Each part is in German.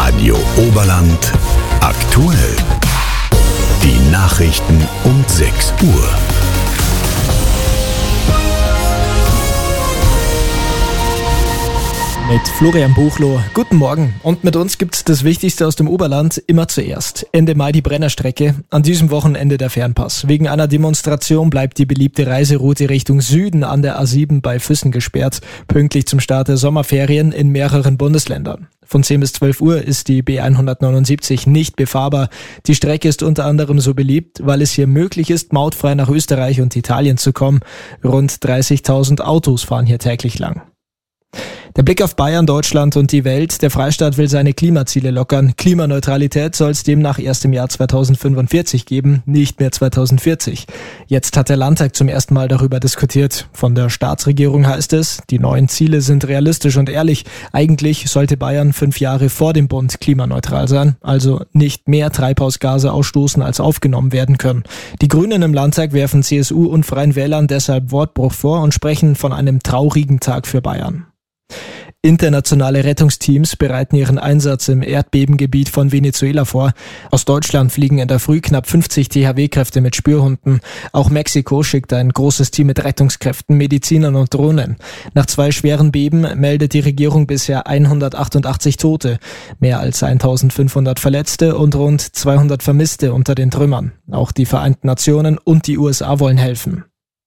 Radio Oberland aktuell. Die Nachrichten um 6 Uhr. Mit Florian Buchloh. Guten Morgen. Und mit uns gibt's das Wichtigste aus dem Oberland immer zuerst. Ende Mai die Brennerstrecke. An diesem Wochenende der Fernpass. Wegen einer Demonstration bleibt die beliebte Reiseroute Richtung Süden an der A7 bei Füssen gesperrt. Pünktlich zum Start der Sommerferien in mehreren Bundesländern. Von 10 bis 12 Uhr ist die B179 nicht befahrbar. Die Strecke ist unter anderem so beliebt, weil es hier möglich ist, mautfrei nach Österreich und Italien zu kommen. Rund 30.000 Autos fahren hier täglich lang. Der Blick auf Bayern, Deutschland und die Welt. Der Freistaat will seine Klimaziele lockern. Klimaneutralität soll es demnach erst im Jahr 2045 geben, nicht mehr 2040. Jetzt hat der Landtag zum ersten Mal darüber diskutiert. Von der Staatsregierung heißt es, die neuen Ziele sind realistisch und ehrlich. Eigentlich sollte Bayern 5 Jahre vor dem Bund klimaneutral sein, also nicht mehr Treibhausgase ausstoßen, als aufgenommen werden können. Die Grünen im Landtag werfen CSU und Freien Wählern deshalb Wortbruch vor und sprechen von einem traurigen Tag für Bayern. Internationale Rettungsteams bereiten ihren Einsatz im Erdbebengebiet von Venezuela vor. Aus Deutschland fliegen in der Früh knapp 50 THW-Kräfte mit Spürhunden. Auch Mexiko schickt ein großes Team mit Rettungskräften, Medizinern und Drohnen. Nach 2 schweren Beben meldet die Regierung bisher 188 Tote, mehr als 1500 Verletzte und rund 200 Vermisste unter den Trümmern. Auch die Vereinten Nationen und die USA wollen helfen.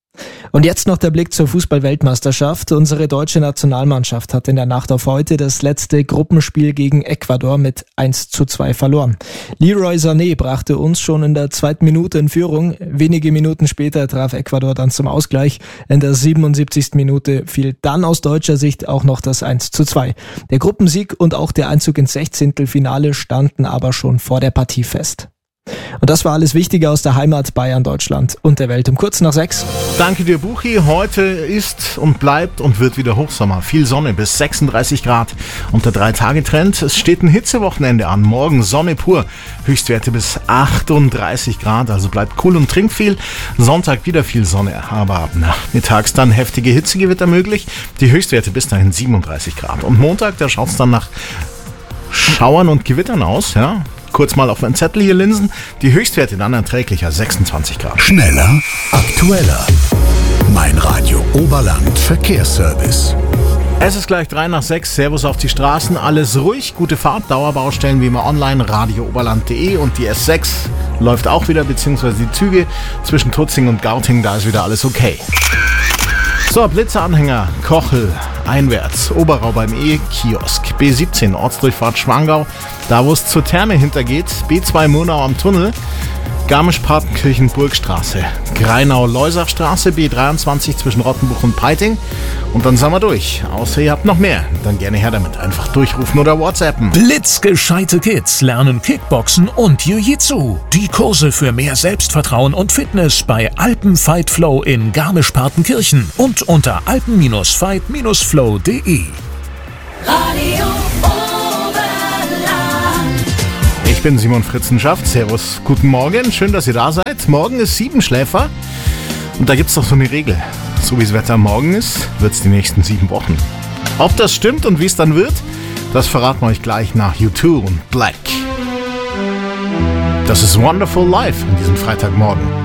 Und jetzt noch der Blick zur Fußball-Weltmeisterschaft. Unsere deutsche Nationalmannschaft hat in der Nacht auf heute das letzte Gruppenspiel gegen Ecuador mit 1:2 verloren. Leroy Sané brachte uns schon in der 2. Minute in Führung. Wenige Minuten später traf Ecuador dann zum Ausgleich. In der 77. Minute fiel dann aus deutscher Sicht auch noch das 1:2. Der Gruppensieg und auch der Einzug ins 16. standen aber schon vor der Partie fest. Und das war alles Wichtige aus der Heimat Bayern, Deutschland und der Welt um kurz nach 6. Danke dir, Buchi. Heute ist und bleibt und wird wieder Hochsommer. Viel Sonne bis 36 Grad und der 3-Tage-Trend. Es steht ein Hitzewochenende an. Morgen Sonne pur. Höchstwerte bis 38 Grad. Also bleibt cool und trinkt viel. Sonntag wieder viel Sonne. Aber ab nachmittags dann heftige Hitzegewitter möglich. Die Höchstwerte bis dahin 37 Grad. Und Montag, da schaut es dann nach Schauern und Gewittern aus, ja. Kurz mal auf meinen Zettel hier linsen. Die Höchstwerte dann erträglicher, 26 Grad. Schneller, aktueller. Mein Radio Oberland Verkehrsservice. Es ist gleich 3:06. Servus auf die Straßen. Alles ruhig. Gute Fahrt. Dauerbaustellen wie immer online. radiooberland.de und die S6 läuft auch wieder, beziehungsweise die Züge zwischen Tutzing und Gauting. Da ist wieder alles okay. So, Blitzeranhänger, Kochel, einwärts, Oberau beim E-Kiosk, B17, Ortsdurchfahrt Schwangau, da wo es zur Therme hintergeht, B2 Murnau am Tunnel, Garmisch-Partenkirchen Burgstraße, Greinau-Leusachstraße, B23 zwischen Rottenbuch und Peiting und dann sind wir durch. Außer ihr habt noch mehr, dann gerne her damit. Einfach durchrufen oder WhatsAppen. Blitzgescheite Kids lernen Kickboxen und Jiu-Jitsu. Die Kurse für mehr Selbstvertrauen und Fitness bei Alpen Fight Flow in Garmisch-Partenkirchen und unter alpen-fight-flow.de. Radio Ich bin Simon Fritzenschaft. Servus, guten Morgen. Schön, dass ihr da seid. Morgen ist Siebenschläfer. Und da gibt es doch so eine Regel. So wie das Wetter morgen ist, wird es die nächsten 7 Wochen. Ob das stimmt und wie es dann wird, das verraten wir euch gleich nach U2 und Black. Das ist Wonderful Life an diesem Freitagmorgen.